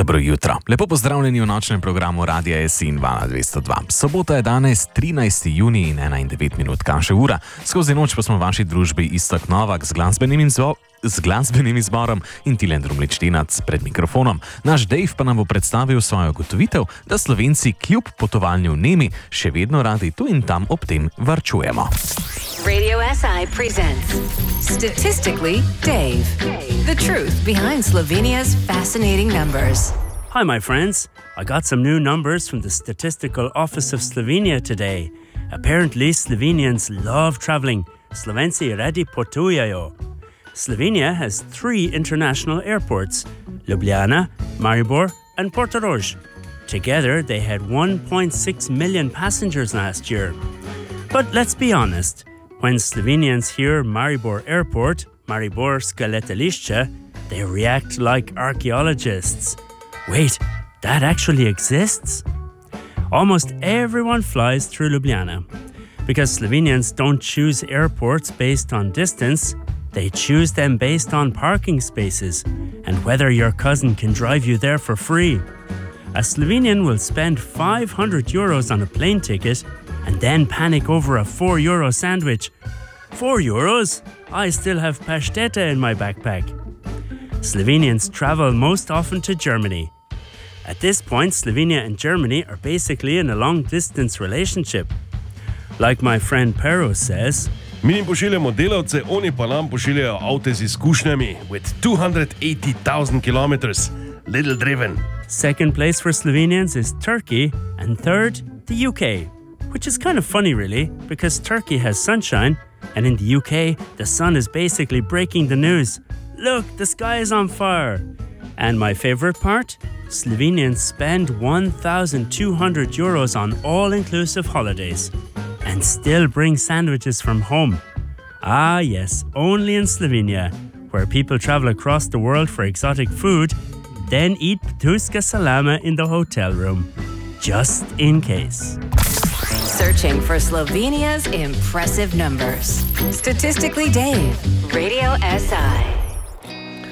Dobro jutro. Lepo pozdravljeni v nočnem programu Radia Esin Vala 202. Sobota je danes 13. junij in 9 minut kaže ura. Skozi noč pa smo v vaši družbi Iztok Novak z glasbenim izborom in Tilen Drumličtinac pred mikrofonom. Naš Dave pa nam bo predstavil svojo ugotovitev, da Slovenci kljub potovanju v Nemi še vedno radi tu in tam ob tem varčujemo. Radio SI presents Statistically Dave. The truth behind Slovenia's fascinating numbers. Hi, my friends. I got some new numbers from the Statistical Office of Slovenia today. Apparently, Slovenians love traveling. Slovenci radi potujejo. Slovenia has 3 international airports: Ljubljana, Maribor, and Portorož. Together, they had 1.6 million passengers last year. But let's be honest. When Slovenians hear Maribor Airport, Mariborska letališče, they react like archaeologists. Wait, that actually exists? Almost everyone flies through Ljubljana. Because Slovenians don't choose airports based on distance, they choose them based on parking spaces and whether your cousin can drive you there for free. A Slovenian will spend €500 on a plane ticket and then panic over a €4 sandwich. €4? I still have pastete in my backpack. Slovenians travel most often to Germany. At this point, Slovenia and Germany are basically in a long-distance relationship. Like my friend Pero says, Mi jim pošiljamo delavce, oni pa nam pošiljajo avte z izkušnjami with 280,000 kilometers. Little driven. Second place for Slovenians is Turkey, and third, the UK. Which is kind of funny, really, because Turkey has sunshine, and in the UK, the sun is basically breaking the news. Look, the sky is on fire. And my favorite part? Slovenians spend €1,200 on all-inclusive holidays and still bring sandwiches from home. Ah, yes, only in Slovenia, where people travel across the world for exotic food, then eat ptuska salama in the hotel room, just in case. Searching for Slovenia's impressive numbers. Statistically Dave, Radio SI.